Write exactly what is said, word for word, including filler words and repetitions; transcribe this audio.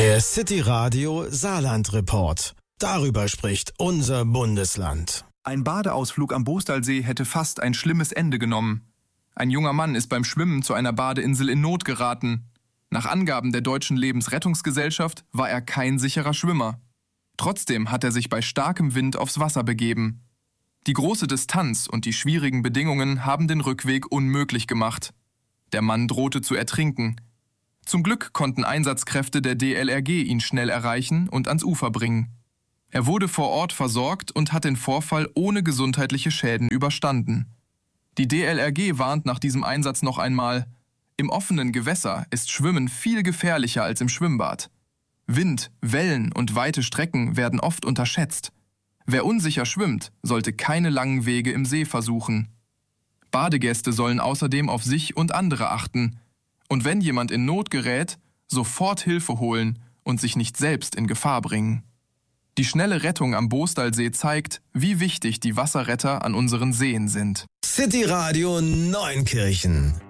Der City Radio Saarland Report. Darüber spricht unser Bundesland. Ein Badeausflug am Boostalsee hätte fast ein schlimmes Ende genommen. Ein junger Mann ist beim Schwimmen zu einer Badeinsel in Not geraten. Nach Angaben der Deutschen Lebensrettungsgesellschaft war er kein sicherer Schwimmer. Trotzdem hat er sich bei starkem Wind aufs Wasser begeben. Die große Distanz und die schwierigen Bedingungen haben den Rückweg unmöglich gemacht. Der Mann drohte zu ertrinken. Zum Glück konnten Einsatzkräfte der D L R G ihn schnell erreichen und ans Ufer bringen. Er wurde vor Ort versorgt und hat den Vorfall ohne gesundheitliche Schäden überstanden. Die D L R G warnt nach diesem Einsatz noch einmal: Im offenen Gewässer ist Schwimmen viel gefährlicher als im Schwimmbad. Wind, Wellen und weite Strecken werden oft unterschätzt. Wer unsicher schwimmt, sollte keine langen Wege im See versuchen. Badegäste sollen außerdem auf sich und andere achten. Und wenn jemand in Not gerät, sofort Hilfe holen und sich nicht selbst in Gefahr bringen. Die schnelle Rettung am Boostalsee zeigt, wie wichtig die Wasserretter an unseren Seen sind. City Radio Neunkirchen.